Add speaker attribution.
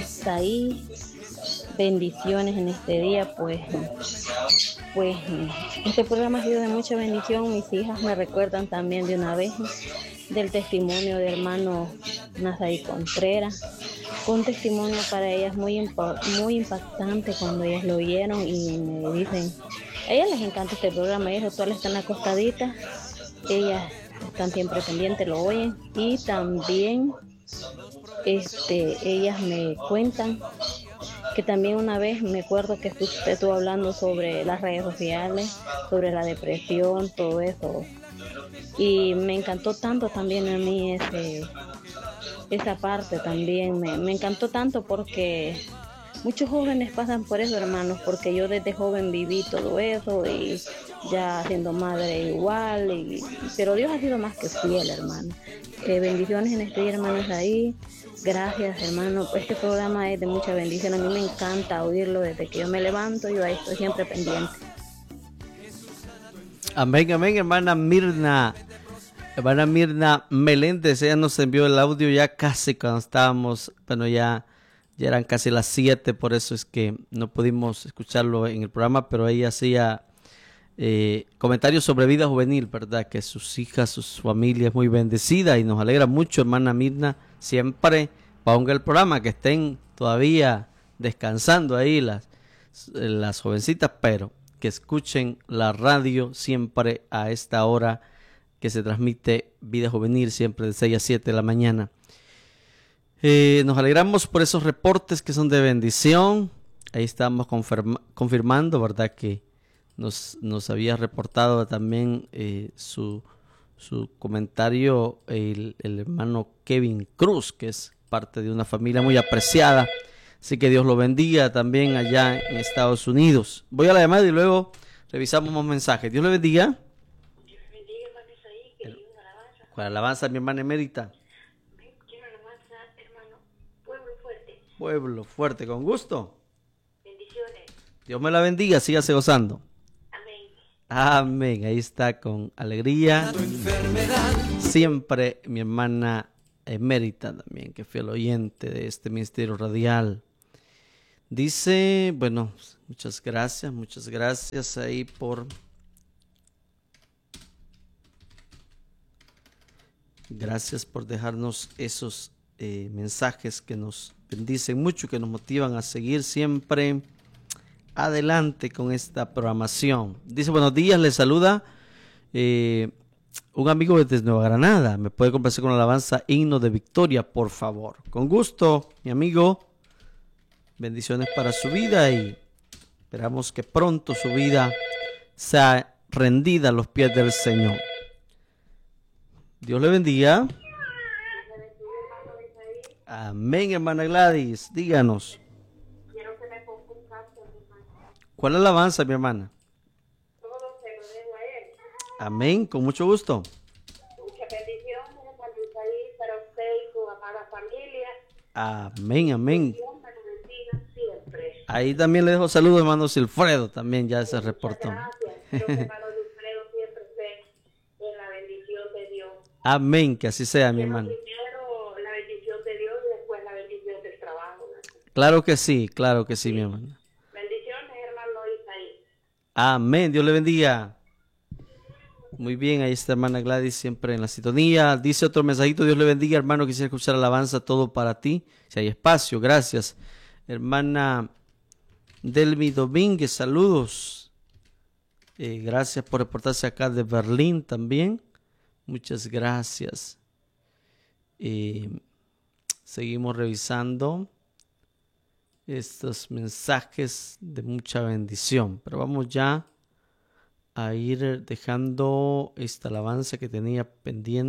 Speaker 1: hasta ahí. Bendiciones en este día, pues este programa ha sido de mucha bendición. Mis hijas me recuerdan también de una vez del testimonio de hermano Nazarí Contreras. Fue un testimonio para ellas muy impactante cuando ellas lo oyeron y me dicen, a ellas les encanta este programa, ellas todas están acostaditas, ellas están siempre pendientes, lo oyen y también ellas me cuentan que también una vez me acuerdo que usted estuvo hablando sobre las redes sociales, sobre la depresión, todo eso. Y me encantó tanto también a mí esa parte también. Me encantó tanto porque muchos jóvenes pasan por eso, hermanos, porque yo desde joven viví todo eso y ya siendo madre igual, pero Dios ha sido más que fiel, hermano. Bendiciones en este día, hermanos, ahí. Gracias, hermano. Este programa es de mucha bendición. A mí me encanta oírlo desde que yo me levanto. Yo ahí estoy siempre pendiente.
Speaker 2: Amén, amén, hermana Mirna. Hermana Mirna Meléndez, ella nos envió el audio ya casi cuando estábamos, bueno, ya eran casi las 7, por eso es que no pudimos escucharlo en el programa, pero ella hacía comentarios sobre vida juvenil, ¿verdad? Que sus hijas, su familia es muy bendecida y nos alegra mucho, hermana Mirna. Siempre ponga el programa, que estén todavía descansando ahí las jovencitas, pero que escuchen la radio siempre a esta hora que se transmite Vida Juvenil, siempre de 6 a 7 de la mañana. Nos alegramos por esos reportes que son de bendición. Ahí estamos confirmando, ¿verdad? Que nos había reportado también su comentario el hermano Kevin Cruz, que es parte de una familia muy apreciada. Así que Dios lo bendiga también allá en Estados Unidos. Voy a la llamada y luego revisamos más mensajes. Dios le bendiga.
Speaker 3: Dios bendiga, hermano Isaí, que hay una alabanza.
Speaker 2: ¿Cuál alabanza, mi hermana emérita?
Speaker 3: Quiero alabanza, hermano. Pueblo fuerte.
Speaker 2: Pueblo fuerte, con gusto.
Speaker 3: Bendiciones.
Speaker 2: Dios me la bendiga, sígase gozando.
Speaker 3: Amén.
Speaker 2: Amén, ahí está con alegría. Siempre mi hermana emérita también, que fue el oyente de este ministerio radial. Dice, bueno, muchas gracias ahí por... Gracias por dejarnos esos mensajes que nos bendicen mucho, que nos motivan a seguir siempre adelante con esta programación. Dice, buenos días, les saluda un amigo desde Nueva Granada. ¿Me puede complacer con la alabanza Himno de Victoria, por favor? Con gusto, mi amigo. Bendiciones para su vida y esperamos que pronto su vida sea rendida a los pies del Señor. Dios le bendiga. Amén, hermana Gladys. Díganos.
Speaker 3: Quiero que me ponga un canto, hermano.
Speaker 2: ¿Cuál alabanza, mi hermana?
Speaker 3: Todo se lo debo a él.
Speaker 2: Amén, con mucho gusto.
Speaker 3: Muchas bendiciones, hermano Isaí, para usted y su amada familia.
Speaker 2: Amén, amén.
Speaker 3: Dios me lo bendiga siempre.
Speaker 2: Ahí también le dejo saludos, hermano Silfredo, también ya se reportó.
Speaker 3: Gracias. Quiero que hermano Wilfredo siempre esté en la bendición de Dios.
Speaker 2: Amén, que así sea, mi hermano.
Speaker 3: Primero la bendición de Dios y después la bendición del trabajo.
Speaker 2: Claro que sí, mi hermano.
Speaker 3: Bendiciones, hermano Isaí.
Speaker 2: Amén, Dios le bendiga. Muy bien, ahí está hermana Gladys siempre en la sintonía. Dice otro mensajito, Dios le bendiga, hermano, quisiera escuchar alabanza, todo para ti. Si hay espacio, gracias. Hermana Delmi Domínguez, saludos. Gracias por reportarse acá de Berlín también. Muchas gracias. Seguimos revisando estos mensajes de mucha bendición, pero vamos ya a ir dejando esta alabanza que tenía pendiente.